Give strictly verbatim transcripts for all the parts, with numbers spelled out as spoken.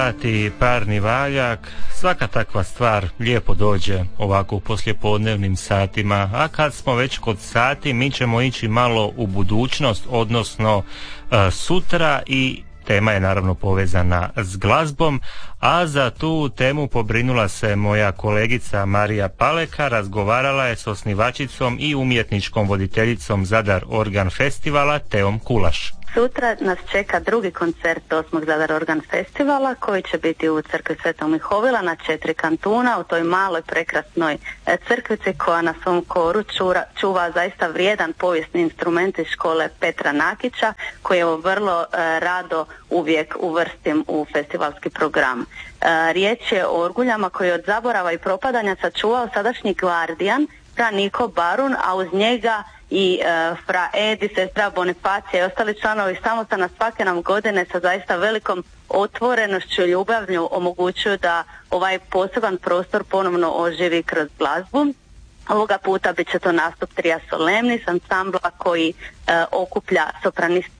Sati, parni valjak, svaka takva stvar lijepo dođe ovako u poslijepodnevnim satima, a kad smo već kod sati mi ćemo ići malo u budućnost, odnosno uh, sutra, i tema je naravno povezana s glazbom, a za tu temu pobrinula se moja kolegica Marija Paleka, razgovarala je s osnivačicom i umjetničkom voditeljicom Zadar Organ Festivala Teom Kulaš. Sutra nas čeka drugi koncert osmog Zadar Organ Festivala koji će biti u crkvi Svetog Mihovila na četiri kantuna, u toj maloj prekrasnoj crkvici koja na svom koru čura, čuva zaista vrijedan povijesni instrument iz škole Petra Nakića koji je vrlo eh, rado uvijek uvrstim u festivalski program. Eh, riječ je o orguljama koji od zaborava i propadanja sačuvao sadašnji gvardijan fra Niko Barun, a uz njega i uh, fra Edi, sestra Bonifacija i ostali članovi samostana svake nam godine sa zaista velikom otvorenošću i ljubavlju omogućuju da ovaj poseban prostor ponovno oživi kroz glazbu. Ovoga puta bit će to nastup Tria Solemnis, ansambla koji uh, okuplja sopranist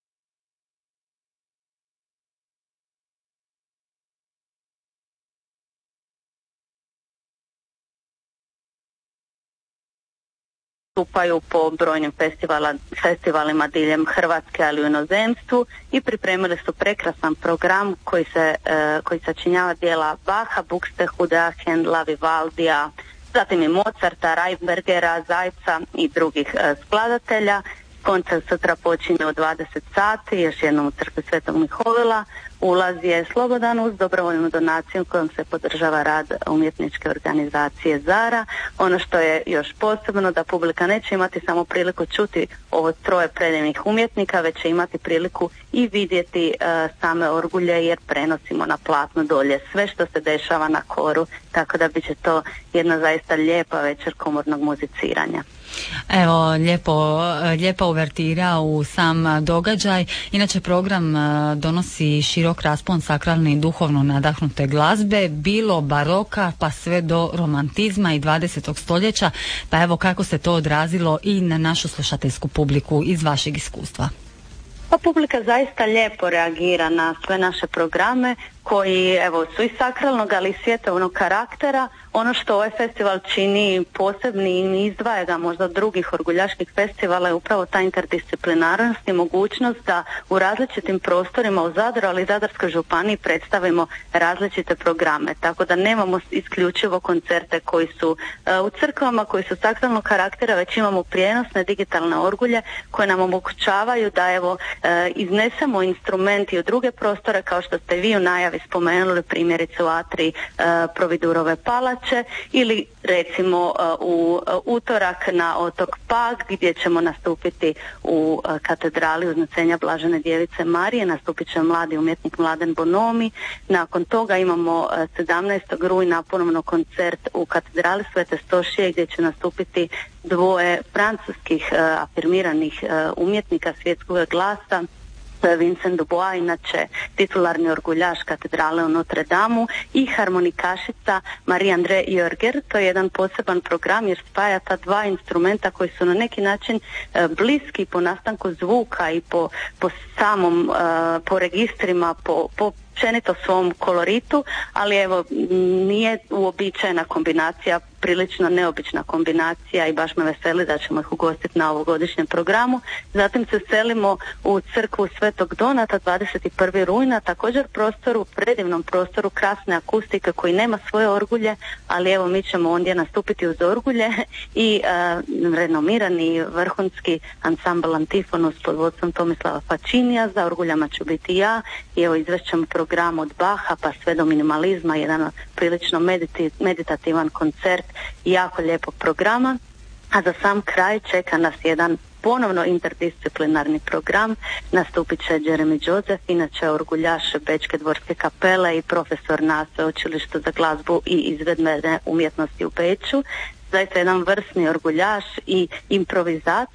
stupaju po brojnim festivala, festivalima diljem Hrvatske, ali u inozemstvu, i pripremili su prekrasan program koji se uh, koji sačinjava dijela Bacha, Buxtehuda, Händla, Vivaldija, zatim i Mozarta, Reinbergera, Zajca i drugih uh, skladatelja. Koncert sutra počinje u dvadeset sati, još jednom u crkvi Svetog Mihovila. Ulaz je slobodan uz dobrovoljnu donaciju kojom se podržava rad umjetničke organizacije Zara. Ono što je još posebno, da publika neće imati samo priliku čuti ovo troje predivnih umjetnika, već će imati priliku i vidjeti uh, same orgulje, jer prenosimo na platno dolje sve što se dešava na koru, tako da bit će to jedna zaista lijepa večer komornog muziciranja. Evo, lijepo, lijepa uvertira u sam događaj. Inače, program donosi širok raspon sakralne i duhovno nadahnute glazbe, bilo baroka pa sve do romantizma i dvadesetog stoljeća. Pa evo, kako se to odrazilo i na našu slušateljsku publiku iz vašeg iskustva? Pa publika zaista lijepo reagira na sve naše programe koji evo su i sakralnog, ali i svjetovnog karaktera. Ono što ovaj festival čini posebnim i izdvaja ga možda od drugih orguljaških festivala je upravo ta interdisciplinarnost i mogućnost da u različitim prostorima u Zadru, ali i Zadarskoj županiji predstavimo različite programe. Tako da nemamo isključivo koncerte koji su uh, u crkvama, koji su sakralnog karaktera, već imamo prijenosne digitalne orgulje koje nam omogućavaju da evo uh, iznesemo instrumenti u druge prostore, kao što ste vi u najavi spomenuli, primjerice u Atriji uh, Providurove palače, ili recimo uh, u uh, utorak na otok Pag gdje ćemo nastupiti u uh, katedrali Uznocenja Blažene djevice Marije, nastupit će mladi umjetnik Mladen Bonomi. Nakon toga imamo uh, sedamnaestog rujna ponovno koncert u katedrali Svete Stošije gdje će nastupiti dvoje francuskih uh, afirmiranih uh, umjetnika svjetskog glasa, Vincent Dubois, inače titularni orguljaš katedrale u Notre Damu, i harmonikašica Marie-André Jörger. To je jedan poseban program jer spaja ta dva instrumenta koji su na neki način e, bliski po nastanku zvuka i po, po samom, e, po registrima, po, po općenito svom koloritu, ali evo nije uobičajena kombinacija, prilično neobična kombinacija, i baš me veseli da ćemo ih ugostiti na ovogodišnjem programu. Zatim se selimo u crkvu Svetog Donata dvadeset prvog rujna, također prostoru, predivnom prostoru krasne akustike koji nema svoje orgulje, ali evo mi ćemo ondje nastupiti uz orgulje i uh, renomirani vrhunski ansambl Antifonus pod vodstvom Tomislava Fačinija. Za orguljama ću biti ja i evo izvešćemo program od Baha pa sve do minimalizma, jedan prilično mediti, meditativan koncert i jako lijepog programa. A za sam kraj čeka nas jedan ponovno interdisciplinarni program. Nastupit će Jeremy Joseph, inače orguljaš Bečke dvorske kapele i profesor na Sveučilištu za glazbu i izvedbene umjetnosti u Beču. Zaista jedan vrsni orguljaš i improvizator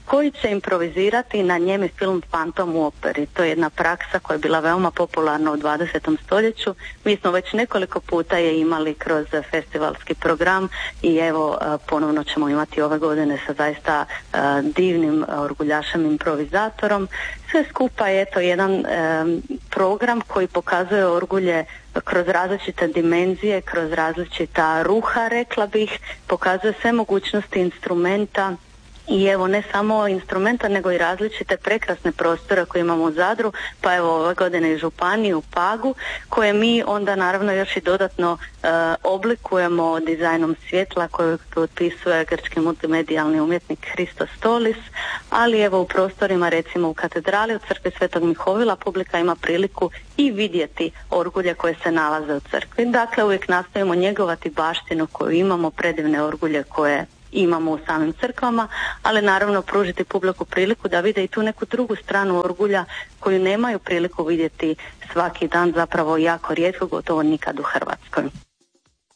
koji će improvizirati na njemi film Fantom u operi. To je jedna praksa koja je bila veoma popularna u dvadesetom stoljeću. Mi smo već nekoliko puta je imali kroz festivalski program i evo ponovno ćemo imati ove godine sa zaista divnim orguljašem improvizatorom. Sve skupa je to jedan program koji pokazuje orgulje kroz različite dimenzije, kroz različita ruha, rekla bih, pokazuje sve mogućnosti instrumenta i evo ne samo instrumenta nego i različite prekrasne prostore koje imamo u Zadru, pa evo ove godine i županiju u Pagu, koje mi onda naravno još i dodatno e, oblikujemo dizajnom svjetla koju potpisuje grčki multimedijalni umjetnik Hristos Stolis, ali evo u prostorima recimo u katedrali u crkvi Svetog Mihovila publika ima priliku i vidjeti orgulje koje se nalaze u crkvi. Dakle, uvijek nastojimo njegovati baštinu koju imamo, predivne orgulje koje imamo u samim crkvama, ali naravno pružiti publiku priliku da vide i tu neku drugu stranu orgulja koju nemaju priliku vidjeti svaki dan, zapravo jako rijetko, gotovo nikad u Hrvatskoj.